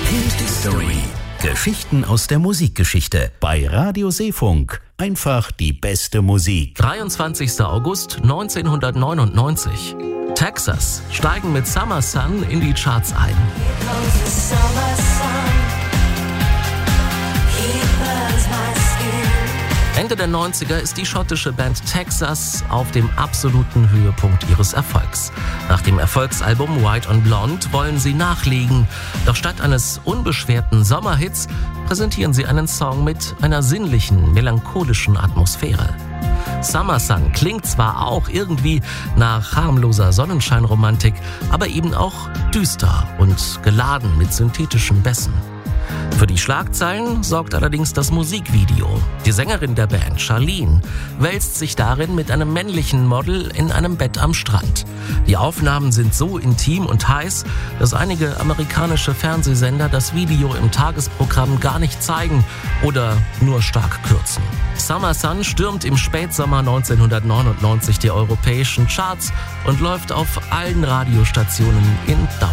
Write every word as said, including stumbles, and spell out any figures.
Hit-Story. Geschichten aus der Musikgeschichte bei Radio Seefunk. Einfach die beste Musik. dreiundzwanzigster August neunzehnhundertneunundneunzig. Texas steigen mit Summer Sun in die Charts ein. Ende der neunziger ist die schottische Band Texas auf dem absoluten Höhepunkt ihres Erfolgs. Nach dem Erfolgsalbum White on Blonde wollen sie nachlegen. Doch statt eines unbeschwerten Sommerhits präsentieren sie einen Song mit einer sinnlichen, melancholischen Atmosphäre. Summer Sun klingt zwar auch irgendwie nach harmloser Sonnenscheinromantik, aber eben auch düster und geladen mit synthetischen Bässen. Für die Schlagzeilen sorgt allerdings das Musikvideo. Die Sängerin der Band, Charlene, wälzt sich darin mit einem männlichen Model in einem Bett am Strand. Die Aufnahmen sind so intim und heiß, dass einige amerikanische Fernsehsender das Video im Tagesprogramm gar nicht zeigen oder nur stark kürzen. Summer Sun stürmt im Spätsommer neunzehnhundertneunundneunzig die europäischen Charts und läuft auf allen Radiostationen in Dauer.